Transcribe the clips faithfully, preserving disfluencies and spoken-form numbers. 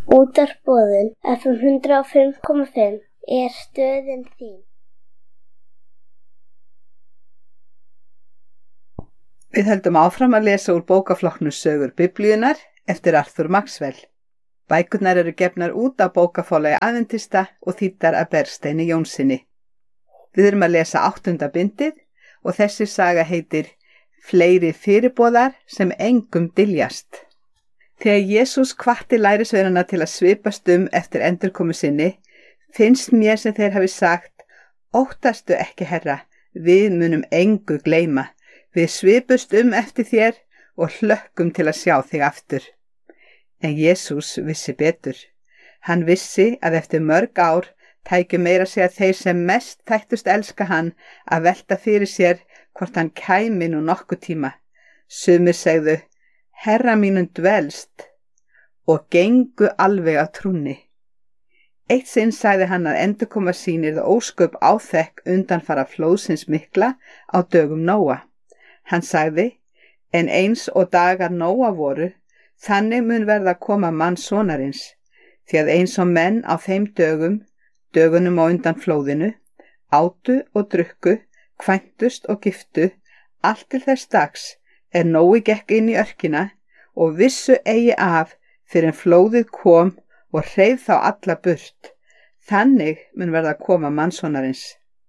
Útvarpsboðun F M hundrað og fimm komma fimm er stöðin þín. Við höldum áfram að lesa úr bókaflokknum Sögur Biblíunnar eftir Arthur Maxwell. Bækurnar eru gefnar út á bókaforlagi Aðventista og þýddar af Bergsteini Jónssyni. Við erum að lesa áttunda bindið og þessi saga heitir Fleiri fyrirboðar sem engum dyljast. Þegar Jesús hvatti lærisveinana til að svipast um eftir endurkomu sinni, finnst mér sem þeir hafi sagt: Óttastu ekki, Herra, við munum engu gleyma. Við svipust um eftir þér og hlökkum til að sjá þig aftur. En Jesús vissi betur. Hann vissi að eftir mörg ár tækju meira sig að þeir sem mest þættust elska hann að velta fyrir sér hvort hann kæmi nú nokkuð tíma. Sumir segðu: Herra mínum dvelst, og gengu alveg af trúnni. Eitt sinn sagði hann að endurkoma sín yrði ósköp áþekk undanfara flóðsins mikla á dögum Nóa. Hann sagði: En eins og dagar Nóa voru, þannig mun verða að koma mannssonarins, því að eins og menn á þeim dögum, dögunum á undan flóðinu, átu og drukku, kvæntust og giftu, allt til þess dags er Nói gekk inn í örkina og vissu eigi af fyrir en flóðið kom og hreif þá alla burt. Þannig mun verða að koma mannssonarins.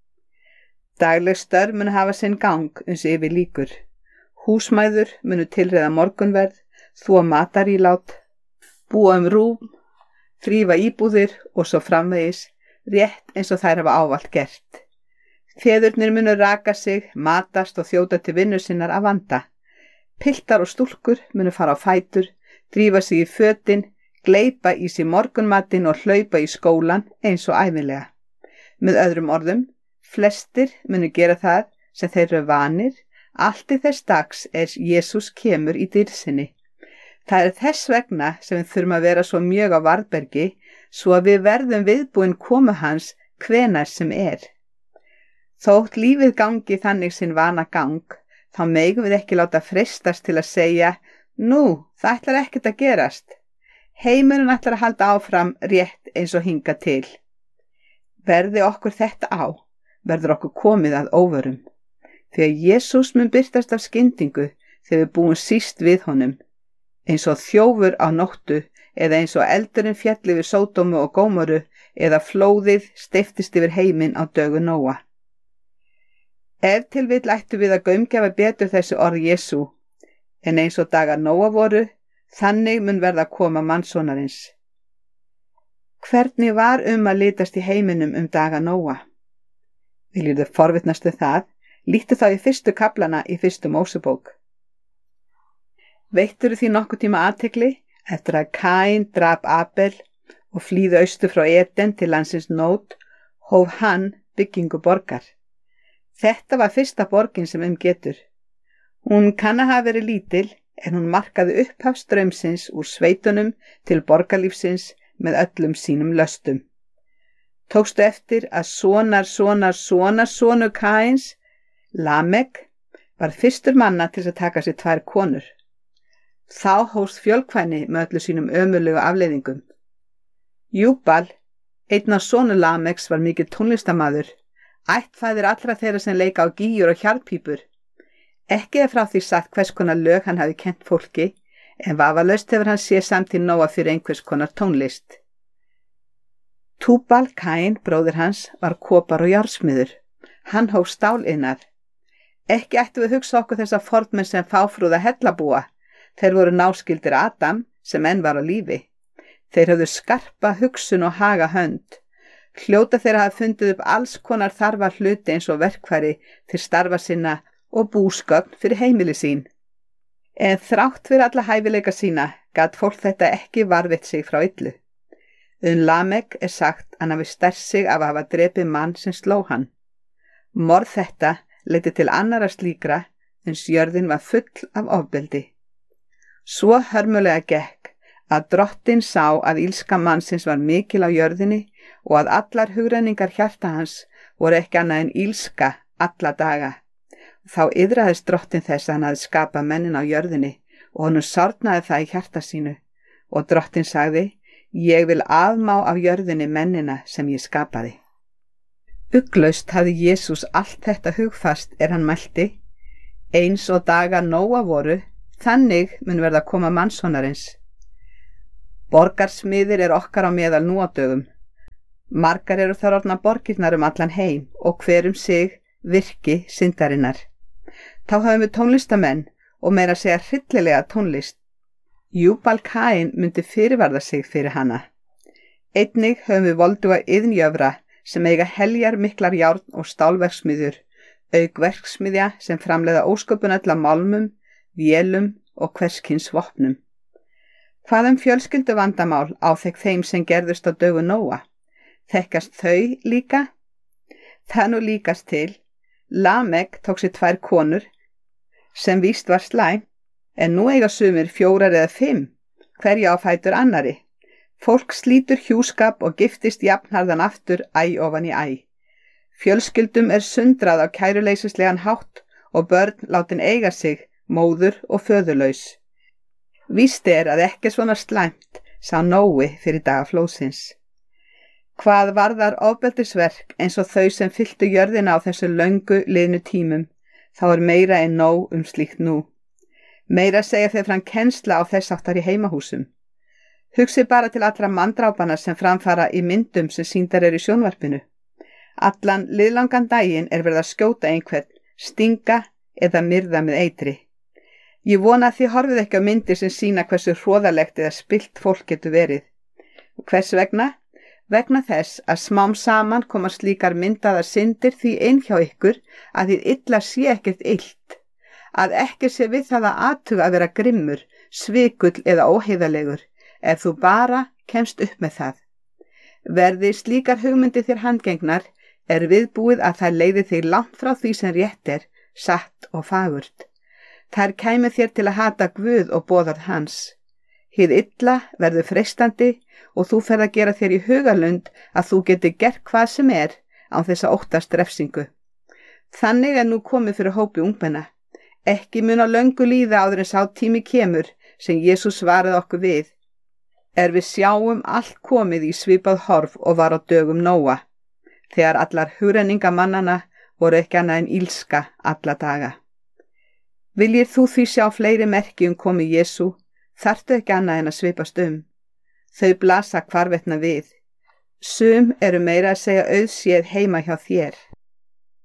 Dagleg störf mun hafa sinn gang uns yfir líkur. Húsmæður munu tilreiða morgunverð, þvo matarílát, búa um rúm, þrífa íbúðir og svo framvegis, rétt eins og þær hafa ávallt gert. Feðurnir munu raka sig, matast og þjóta til vinnu sinnar af vanda. Piltar og stúlkur munu fara á fætur, drífa sig í fötin, gleypa í sig morgunmatinn og hlaupa í skólan eins og ævinlega. Með öðrum orðum, flestir munu gera það sem þeir eru vanir, allt í þess dags er Jesús kemur í dýrðinni. Það er þess vegna sem við þurfum að vera svo mjög á varðbergi, svo að við verðum viðbúin komu hans hvenær sem er. Þótt lífið gangi þannig sinn vana gang, þá megum við ekki láta freistast til að segja: Nú, það ætlar ekkert að gerast. Heimurinn ætlar að halda áfram rétt eins og hinga til. Verði okkur þetta á, verður okkur komið að óvörum. Því að Jesús mun birtast af skyndingu þegar við búum síst við honum, eins og þjófur á nóttu, eða eins og eldurinn fjalli yfir Sódómu og Gómoru, eða flóðið steyptist yfir heiminn á dögu Nóa. Ef til vill ættu við að gaumgjafa betur þessi orð Jesú, en eins og dagar Nóa voru, þannig mun verða að koma mannssonarins. Hvernig var um að litast í heiminum um daga Nóa? Viljirðu forvitnast við það, líktu þá í fyrstu kaflana í fyrstu Mósebók. Veittirðu því nokkuð tíma athygli eftir að Kaín drap Abel og flýði austur frá Eden til landsins Nót, hóf hann byggingu borgar. Þetta var fyrsta borgin sem um getur. Hún kann að hafa verið lítil, en hún markaði upphaf straumsins úr sveitunum til borgarlífsins með öllum sínum löstum. Tókstu eftir að sonar, sonar, sonar, sonur Kaíns, Lamek, var fyrstur manna til að taka sér tvær konur. Þá hófst fjölkvæni með öllu sínum ömurlegu afleiðingum. Júbal, einn af sonur Lameks, var mikill tónlistarmaður, ættfaðir allra þeirra sem leika á gígjur og hjarðpípur. Ekki er frá því sagt hvers konar lög hann hafi kennt fólki, en vafalaust hefur hann séð samtíð Nóa fyrir einhvers konar tónlist. Túbal Kaín, bróðir hans, var kopar og járnsmiður. Hann hóf stáliðnað. Ekki ættu við hugsa okkur þessa fornmenn sem fáfrúða hellabúa. Þeir voru náskyldir Adam, sem enn var á lífi. Þeir höfðu skarpa hugsun og haga hönd. Hljóta þeirra hafa fundið upp alls konar þarfa hluti eins og verkfæri til starfa sinna og búsgögn fyrir heimili sín. En þrátt fyrir alla hæfileika sína gat fólk þetta ekki varðveitt sig frá illu. Um Lamek er sagt hann hafi stært sig af að hafa drepið mann sem sló hann. Morð þetta leiddi til annarra slíkra, uns jörðin var full af ofbeldi. Svo hörmulega gekk að drottinn sá að illska mannsins var mikil á jörðinni og að allar hugrenningar hjarta hans voru ekki annað en illska alla daga. Þá iðraðist drottinn þess að hann hafði skapað mennin á jörðinni og honum sárnaði það í hjarta sínu. Og drottinn sagði: Ég vil afmá af jörðinni mennina sem ég skapaði. Ugglaust hafði Jesús allt þetta hugfast er hann mælti, eins og dagar Nóa voru, þannig mun verða að koma mannssonarins. Borgarsmiðir er okkar á meðal nú á dögum. Margar eru þar orðnar borgirnar um allan heim og hver um sig virki syndarinnar. Þá hafum við tónlistamenn og meira að segja hryllilega tónlist. Júbal Kain myndi fyrirvarða sig fyrir hana. Einnig höfum við volduga iðnjöfra sem eiga heljar miklar járn og stálverksmiðjur, auk verksmiðja sem framleiða ósköpun öll af málmum, vélum og hverskins vopnum. Hvað um fjölskyldu vandamál áþekk þeim sem gerðust á dögu Nóa? Þekkast þau líka? Það nú líkast til. Lamek tók sér tvær konur, sem víst var slæm, en nú eiga sumir fjórar eða fimm, hverja á fætur annari. Fólk slítur hjúskap og giftist jafnharðan aftur æ ofan í æ. Fjölskyldum er sundrað á kæruleysislegan hátt og börn látin eiga sig, móður og föðurlaus. Víst er að ekki svona slæmt, sá Nói fyrir daga flóðsins. Hvað varðar ofbeldisverk eins og þau sem fylltu jörðina á þessu löngu liðnu tímum, þá er meira en nóg um slíkt nú. Meira segja þeir fram kennsla á þess áttar í heimahúsum. Hugsið bara til allra manndrápana sem framfara í myndum sem sýndar eru í sjónvarpinu. Allan liðlangan daginn er verið að skjóta einhvern, stinga eða myrða með eitri. Ég vona að þið horfið ekki á myndir sem sýna hversu hroðalegt eða spillt fólk getur verið. Hvers vegna? Vegna þess að smám saman koma slíkar myndaðar syndir því inn hjá ykkur að þið illa sé ekkert illt, að ekki sé við það að athuga að vera grimmur, svikull eða óheiðalegur, ef þú bara kemst upp með það. Verði slíkar hugmyndi þér handgengnar, er viðbúið að það leiði þig langt frá því sem rétt er, satt og fagurt. Þær kæmi þér til að hata Guð og boðorð hans. Hið illa verður freistandi og þú ferð að gera þér í hugalund að þú geti gert hvað sem er án þess að óttast refsingu. Þannig er nú komið fyrir hópi ungmenna. Ekki mun á löngu líða áður en sá tími kemur sem Jesús svaraði okkur við. Er við sjáum allt komið í svipað horf og var á dögum Nóa, þegar allar hugrenningamannana voru ekki annað en ílska alla daga. Viljir þú því sjá fleiri merki um komi Jesú, þarftu ekki annað en að svipast um. Þau blasa hvarvetna við. Sum eru meira að segja auðséð heima hjá þér.